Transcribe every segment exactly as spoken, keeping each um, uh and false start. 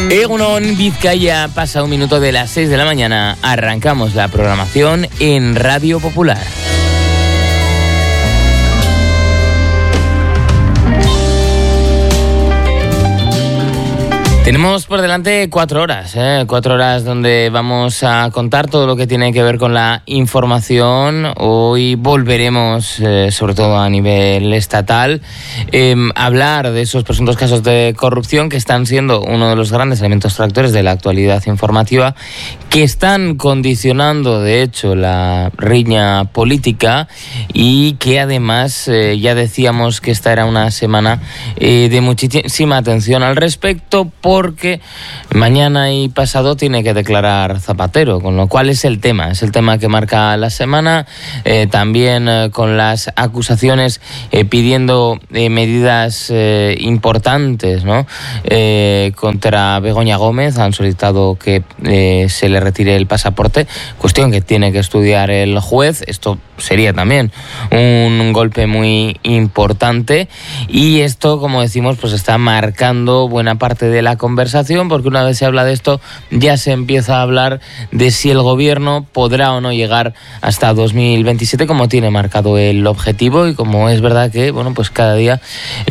Egunon, Vizcaya, pasa un minuto de las seis de la mañana. Arrancamos la programación en Radio Popular. Tenemos por delante cuatro horas, ¿eh? cuatro horas donde vamos a contar todo lo que tiene que ver con la información. Hoy volveremos, eh, sobre todo a nivel estatal, eh, a hablar de esos presuntos casos de corrupción que están siendo uno de los grandes elementos tractores de la actualidad informativa, que están condicionando, de hecho, la riña política y que además eh, ya decíamos que esta era una semana eh, de muchísima atención al respecto, porque mañana y pasado tiene que declarar Zapatero, con lo cual es el tema, es el tema que marca la semana, eh, también eh, con las acusaciones eh, pidiendo eh, medidas eh, importantes, ¿no? Eh, contra Begoña Gómez. Han solicitado que eh, se le retire el pasaporte, cuestión que tiene que estudiar el juez. Esto sería también un golpe muy importante y esto, como decimos, pues está marcando buena parte de la conversación, porque una vez se habla de esto ya se empieza a hablar de si el gobierno podrá o no llegar hasta dos mil veintisiete, como tiene marcado el objetivo, y como es verdad que bueno, pues cada día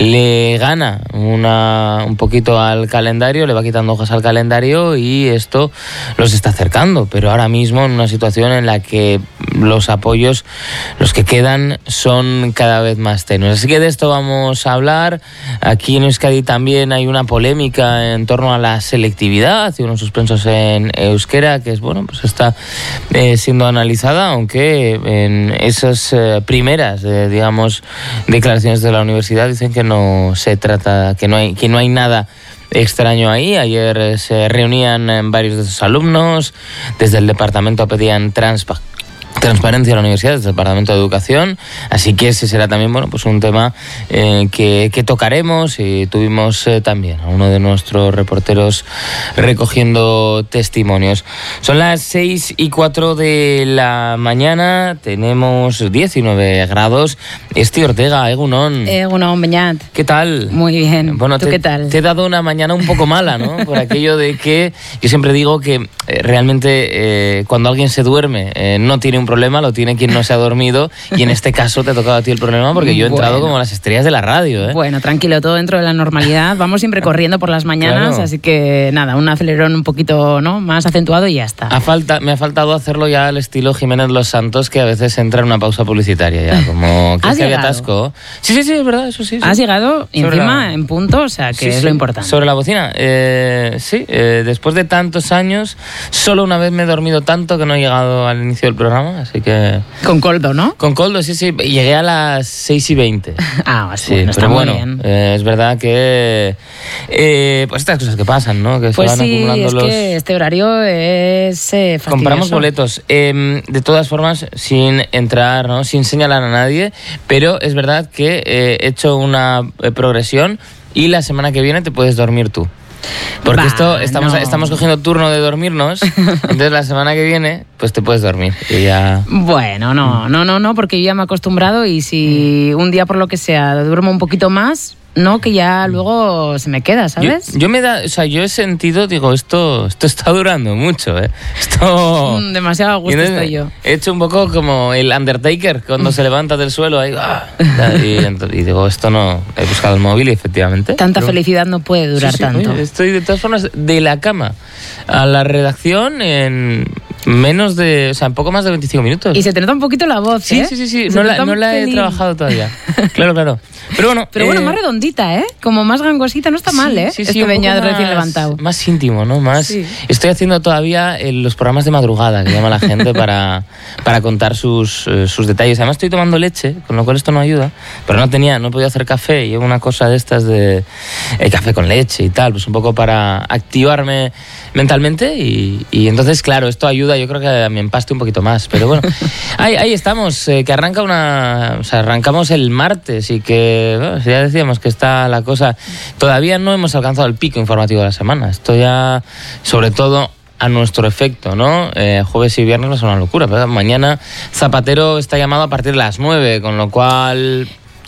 le gana una, un poquito al calendario, le va quitando hojas al calendario y esto los está acercando, pero ahora mismo en una situación en la que los apoyos, los que quedan, son cada vez más tenues. Así que de esto vamos a hablar. Aquí en Euskadi también hay una polémica en torno a la selectividad y unos suspensos en euskera, que es bueno, pues está eh, siendo analizada, aunque en esas eh, primeras, eh, digamos, declaraciones de la universidad dicen que no se trata, que no hay, que no hay nada extraño ahí. Ayer eh, se reunían varios de sus alumnos, desde el departamento pedían transpa transparencia a la universidad, desde el Departamento de Educación, así que ese será también bueno, pues un tema eh, que, que tocaremos, y tuvimos eh, también a uno de nuestros reporteros recogiendo testimonios. Son las seis y cuatro de la mañana, tenemos diecinueve grados. Esti Ortega, Egunon. Egunon, Beñat. ¿Qué tal? Muy bien. Bueno, ¿tú te, qué tal? Te he dado una mañana un poco mala, ¿no? Por aquello de que yo siempre digo que eh, realmente eh, cuando alguien se duerme eh, no tiene un problema, lo tiene quien no se ha dormido, y en este caso te ha tocado a ti el problema porque yo he entrado bueno. como las estrellas de la radio, ¿eh? Bueno, tranquilo, todo dentro de la normalidad. Vamos siempre corriendo por las mañanas, claro. Así que nada, un acelerón un poquito, ¿no?, más acentuado y ya está. Ha falta, me ha faltado hacerlo ya al estilo Jiménez Los Santos, que a veces entra en una pausa publicitaria ya, como que se había atasco. Sí, sí, sí, es verdad, eso sí. sí. Has llegado y encima la... en punto, o sea, que sí, es sí. lo importante. Sobre la bocina, eh, sí, eh, después de tantos años, solo una vez me he dormido tanto que no he llegado al inicio del programa, así que... Con Coldo, ¿no? Con Coldo, sí, sí. Llegué a las seis y veinte. Ah, sí, bueno, está pero muy bueno, bien. Eh, es verdad que... Eh, pues estas cosas que pasan, ¿no? Que pues se van sí, acumulando es los... que este horario es eh, fastidioso. Compramos boletos. Eh, de todas formas, sin entrar, ¿no?, sin señalar a nadie, pero es verdad que eh, he hecho una eh, progresión y la semana que viene te puedes dormir tú. Porque bah, esto estamos, no. estamos cogiendo turno de dormirnos, entonces la semana que viene pues te puedes dormir y ya... Bueno, no, no, no, no, porque yo ya me he acostumbrado, y si un día por lo que sea duermo un poquito más, no, que ya luego se me queda, ¿sabes? Yo, yo me da, o sea, yo he sentido, digo, esto, esto está durando mucho, ¿eh? Esto... Mm, demasiado a gusto estoy yo. He hecho un poco como el Undertaker, cuando se levanta del suelo, ahí, ¡ah! y, y digo, esto no... He buscado el móvil y efectivamente... Tanta pero... felicidad no puede durar sí, sí, tanto. Oye, estoy de todas formas de la cama a la redacción en menos de... O sea, en poco más de veinticinco minutos. Y se te nota un poquito la voz, sí, ¿eh? Sí, sí, sí. No la, no la he trabajado todavía. Claro, claro. Pero bueno... Pero bueno, eh... más redondita, ¿eh? Como más gangosita, no está sí, mal, ¿eh? Sí, sí, este Beñat más, recién levantado. Más íntimo, ¿no? Más... Sí. Estoy haciendo todavía eh, los programas de madrugada que llama la gente para, para contar sus, eh, sus detalles. Además estoy tomando leche, con lo cual esto no ayuda. Pero no tenía, no podía hacer café. Llevo una cosa de estas de eh, café con leche y tal, pues un poco para activarme mentalmente y, y entonces, claro, esto ayuda, yo creo que a mi empaste un poquito más. Pero bueno, ahí, ahí estamos, eh, que arranca una... O sea, arrancamos el martes y que, bueno, ya decíamos que está la cosa... Todavía no hemos alcanzado el pico informativo de la semana. Esto ya, sobre todo... a nuestro efecto, ¿no? Eh, jueves y viernes es una locura, pero mañana Zapatero está llamado a partir de las nueve, con lo cual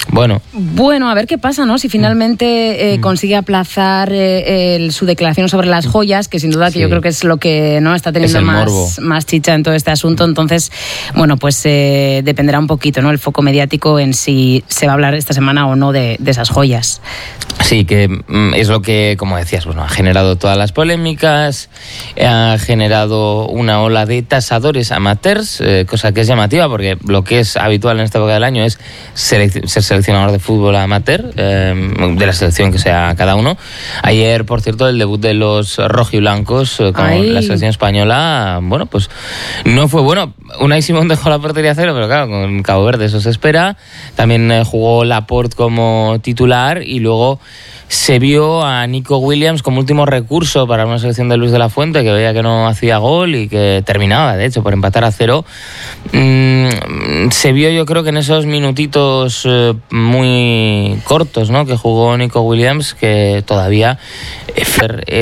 Bueno. Bueno, a ver qué pasa, ¿no? Si finalmente eh, consigue aplazar eh, el, su declaración sobre las joyas, que sin duda que sí. yo creo que es lo que no está teniendo más, más chicha en todo este asunto. Entonces, bueno, pues eh, dependerá un poquito, ¿no? El foco mediático en si se va a hablar esta semana o no de, de esas joyas. Sí, que es lo que, como decías, bueno, ha generado todas las polémicas, ha generado una ola de tasadores amateurs, eh, cosa que es llamativa porque lo que es habitual en esta época del año es selec- ser seleccionador de fútbol amateur, eh, de la selección que sea cada uno. Ayer, por cierto, el debut de los rojiblancos eh, con Ay. la selección española, bueno, pues no fue bueno. Unai Simón dejó la portería a cero, pero claro, con Cabo Verde eso se espera. También eh, jugó Laporte como titular y luego se vio a Nico Williams como último recurso para una selección de Luis de la Fuente, que veía que no hacía gol y que terminaba, de hecho, por empatar a cero. Mm, se vio, yo creo que en esos minutitos eh, muy cortos, ¿no?, que jugó Nico Williams, que todavía... Eh,